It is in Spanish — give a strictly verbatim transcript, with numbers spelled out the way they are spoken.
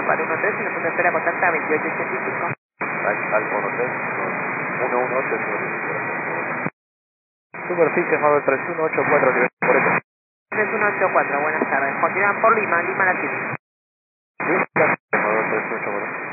cuatro uno tres, y la punta de espera contacta veintiocho ochenta y cinco. Alfa uno tres, uno uno ocho cinco. Superficie Mado tres uno ocho cuatro, nivel por eso. tres uno ocho cuatro, buenas tardes. Continúan por Lima, Lima Latino. Lima, Mado tres uno ocho cuatro.